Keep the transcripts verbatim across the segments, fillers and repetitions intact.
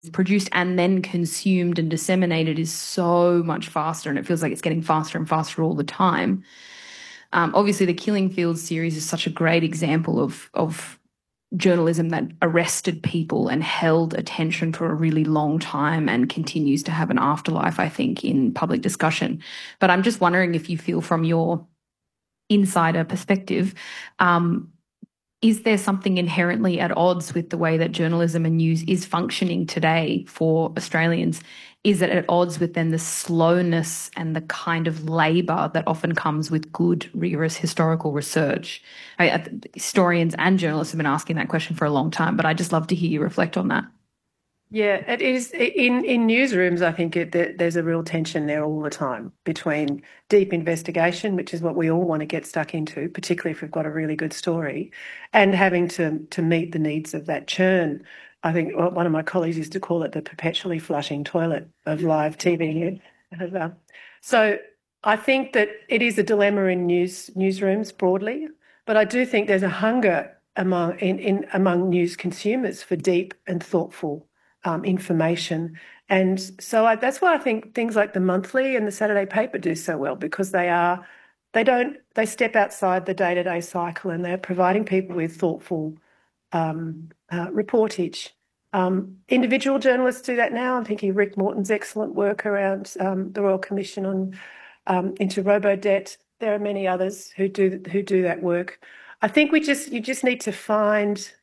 produced and then consumed and disseminated is so much faster, and it feels like it's getting faster and faster all the time. Um, obviously, the Killing Fields series is such a great example of of journalism that arrested people and held attention for a really long time and continues to have an afterlife, I think, in public discussion. But I'm just wondering if you feel, from your insider perspective, um, is there something inherently at odds with the way that journalism and news is functioning today for Australians? Is it at odds with then the slowness and the kind of labour that often comes with good, rigorous historical research? I, I, historians and journalists have been asking that question for a long time, but I'd just love to hear you reflect on that. Yeah, it is. In, in newsrooms, I think it, there, there's a real tension there all the time between deep investigation, which is what we all want to get stuck into, particularly if we've got a really good story, and having to, to meet the needs of that churn. I think one of my colleagues used to call it the perpetually flushing toilet of live T V. And, uh, so I think that it is a dilemma in news newsrooms broadly, but I do think there's a hunger among in, in among news consumers for deep and thoughtful Um, information. And so I, that's why I think things like the Monthly and the Saturday Paper do so well, because they are, they don't, they step outside the day-to-day cycle, and they're providing people with thoughtful um, uh, reportage. Um, individual journalists do that now. I'm thinking of Rick Morton's excellent work around um, the Royal Commission on um, into robo-debt. There are many others who do who do that work. I think we just you just need to find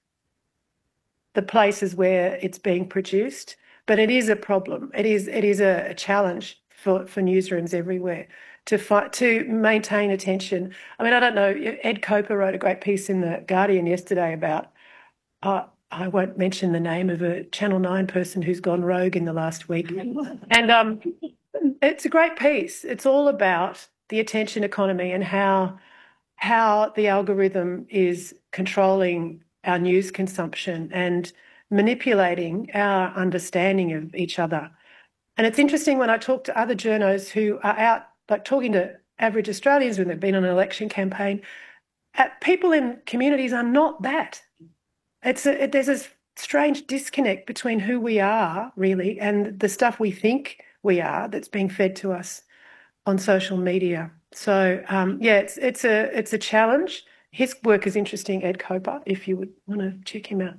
the places where it's being produced, but it is a problem. It is it is a, a challenge for, for newsrooms everywhere to fight to maintain attention. I mean, I don't know. Ed Coper wrote a great piece in the Guardian yesterday about. Uh, I won't mention the name of a Channel Nine person who's gone rogue in the last week, and um, it's a great piece. It's all about the attention economy and how how the algorithm is controlling our news consumption and manipulating our understanding of each other. And it's interesting when I talk to other journos who are out, like talking to average Australians when they've been on an election campaign, uh, people in communities are not that. It's a, it, there's a strange disconnect between who we are, really, and the stuff we think we are that's being fed to us on social media. So um, yeah, it's it's a it's a challenge. His work is interesting, Ed Coper, if you would want to check him out.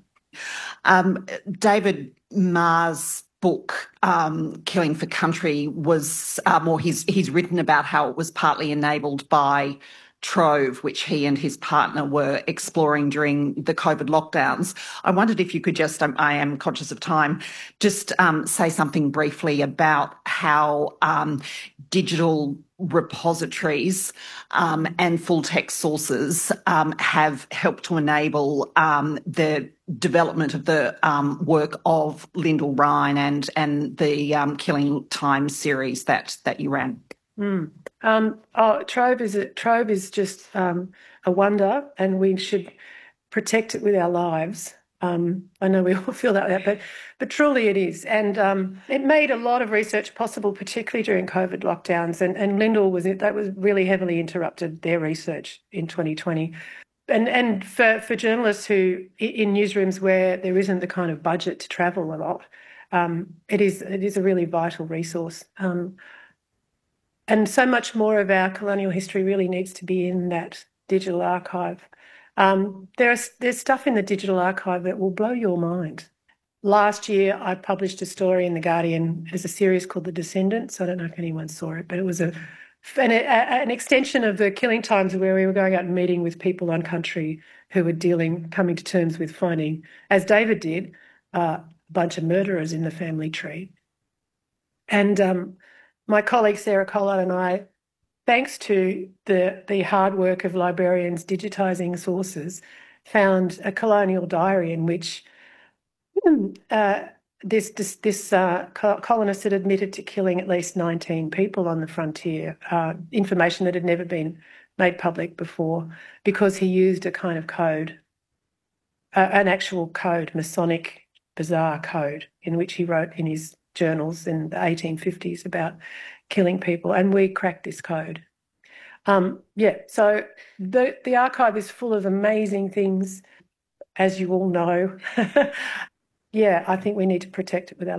Um, David Marr's book, um, Killing for Country, was um, or he's he's written about how it was partly enabled by Trove, which he and his partner were exploring during the COVID lockdowns. I wondered if you could just, um, I am conscious of time, just um, say something briefly about how um, digital repositories um, and full text sources um, have helped to enable um, the development of the um, work of Lyndall Ryan and and the um, Killing Time series that that you ran. Mm. Um, oh, Trove is a, Trove is just um, a wonder, and we should protect it with our lives. Um, I know we all feel that way, but but truly it is, and um, it made a lot of research possible, particularly during COVID lockdowns. And and Lyndall was that was really heavily interrupted their research in twenty twenty. And and for for journalists who in newsrooms where there isn't the kind of budget to travel a lot, um, it is it is a really vital resource. Um, And so much more of our colonial history really needs to be in that digital archive. Um, there's there's stuff in the digital archive that will blow your mind. Last year, I published a story in The Guardian. There's a series called The Descendants. I don't know if anyone saw it, but it was a an, a, an extension of the Killing Times, where we were going out and meeting with people on country who were dealing, coming to terms with finding, as David did, uh, a bunch of murderers in the family tree. And um, my colleague Sarah Collard and I, thanks to the, the hard work of librarians digitising sources, found a colonial diary in which uh, this this, this uh, colonist had admitted to killing at least nineteen people on the frontier, uh, information that had never been made public before, because he used a kind of code, uh, an actual code, Masonic, bizarre code, in which he wrote in his journals in the eighteen fifties about killing people, and we cracked this code. Um, yeah, so the, the archive is full of amazing things, as you all know. Yeah, I think we need to protect it with our